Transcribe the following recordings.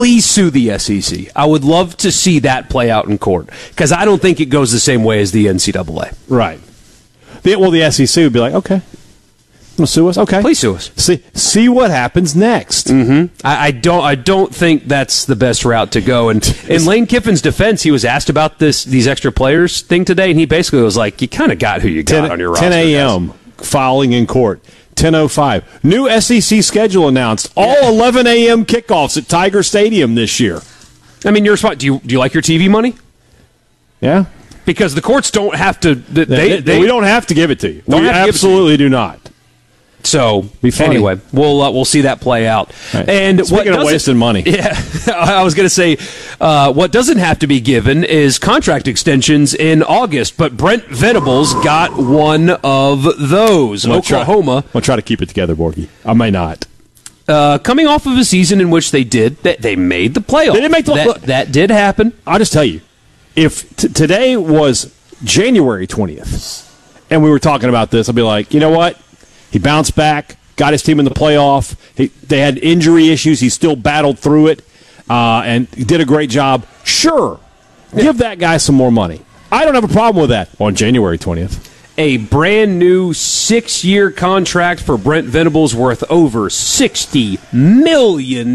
Please sue the SEC. I would love to see that play out in court because I don't think it goes the same way as the NCAA. Right. The SEC would be like, okay, want to sue us? Okay, please sue us. See what happens next. Mm-hmm. I don't think that's the best route to go. And in Lane Kiffin's defense, he was asked about these extra players thing today, and he basically was like, "You kind of got who you got on your roster." 10 a.m. filing in court. 10:05. New SEC schedule announced. All 11 a.m. kickoffs at Tiger Stadium this year. I mean, your response. Do you like your TV money? Yeah. Because the courts don't have to. We don't have to give it to you. We absolutely do not. So anyway, we'll see that play out. Right. And speaking of wasting money, yeah, I was going to say what doesn't have to be given is contract extensions in August. But Brent Venables got one of those. Oklahoma. I'll try to keep it together, Borgie. I may not. Coming off of a season in which they made the playoffs. They did make that did happen. I'll just tell you, if today was January 20th, and we were talking about this, I'd be like, you know what? He bounced back, got his team in the playoff. They had injury issues. He still battled through it and did a great job. Sure, give that guy some more money. I don't have a problem with that on January 20th. A brand new 6-year contract for Brent Venables worth over $60 million,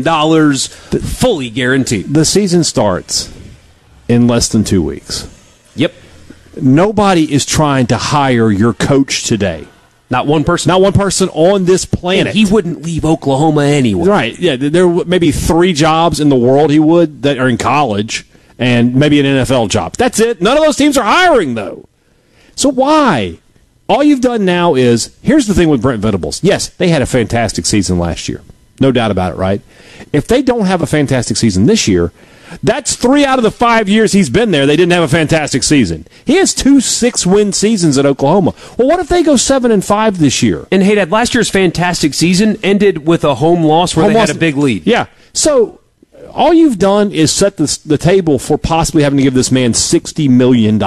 fully guaranteed. The season starts in less than 2 weeks. Yep. Nobody is trying to hire your coach today. Not one person. Not one person on this planet. And he wouldn't leave Oklahoma anyway. Right. Yeah, there may be 3 jobs in the world he would that are in college and maybe an NFL job. That's it. None of those teams are hiring, though. So why? All you've done now is, here's the thing with Brent Venables. Yes, they had a fantastic season last year. No doubt about it, right? If they don't have a fantastic season this year, that's 3 out of the 5 years he's been there, they didn't have a fantastic season. He has 2 6-win seasons at Oklahoma. Well, what if they go 7-5 this year? And hey, Dad, last year's fantastic season ended with a home loss where they had a big lead. Yeah. So all you've done is set the table for possibly having to give this man $60 million.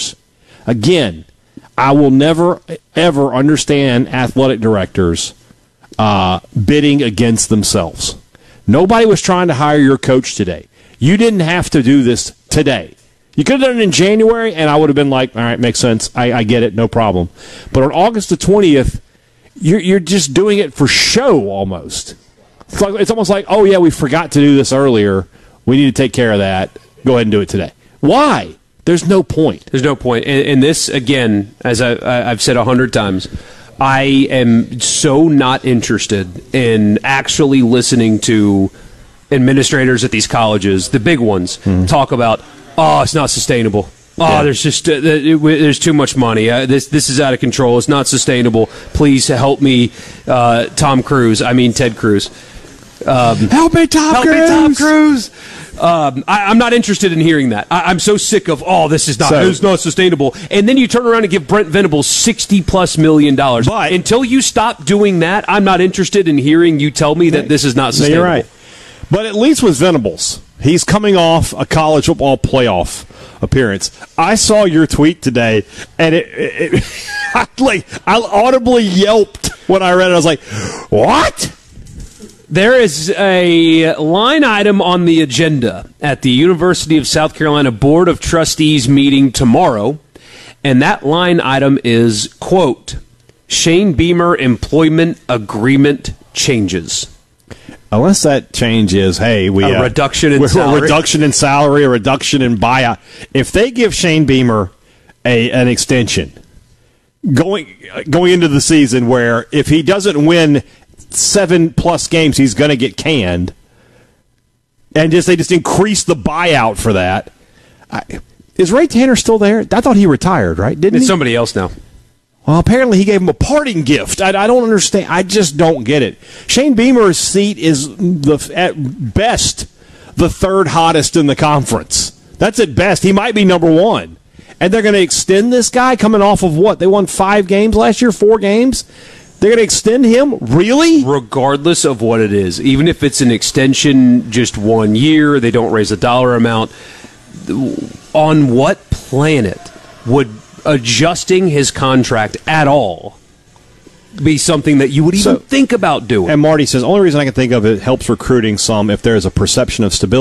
Again, I will never, ever understand athletic directors bidding against themselves. Nobody was trying to hire your coach today. You didn't have to do this today. You could have done it in January, and I would have been like, all right, makes sense. I get it, no problem. But on August the 20th, you're just doing it for show almost. It's almost like, oh, yeah, we forgot to do this earlier. We need to take care of that. Go ahead and do it today. Why? There's no point. There's no point. And this, again, as I've said 100 times, I am so not interested in actually listening to administrators at these colleges, the big ones, talk about, oh, it's not sustainable. Oh, there's just there's too much money. This is out of control. It's not sustainable. Please help me, Ted Cruz. Help me, Tom Cruise. I'm not interested in hearing that. I'm so sick of, it's not sustainable. And then you turn around and give Brent Venables $60+ million. But until you stop doing that, I'm not interested in hearing you tell me that this is not sustainable. You're right. But at least with Venables, he's coming off a college football playoff appearance. I saw your tweet today, and I audibly yelped when I read it. I was like, what? There is a line item on the agenda at the University of South Carolina Board of Trustees meeting tomorrow, and that line item is, quote, Shane Beamer employment agreement changes. Unless that change is, hey, a reduction in salary. A reduction in salary, a reduction in buyout. If they give Shane Beamer an extension going into the season where if he doesn't win 7+ games, he's going to get canned, and they just increase the buyout for that. Is Ray Tanner still there? I thought he retired, right? Didn't he? It's somebody else now. Well, apparently he gave him a parting gift. I don't understand. I just don't get it. Shane Beamer's seat is, at best, the 3rd hottest in the conference. That's at best. He might be number 1. And they're going to extend this guy coming off of what? They won 5 games last year, 4 games? They're going to extend him? Really? Regardless of what it is. Even if it's an extension just 1 year, they don't raise a dollar amount. On what planet would adjusting his contract at all be something that you would even think about doing. And Marty says, only reason I can think of it helps recruiting some if there is a perception of stability.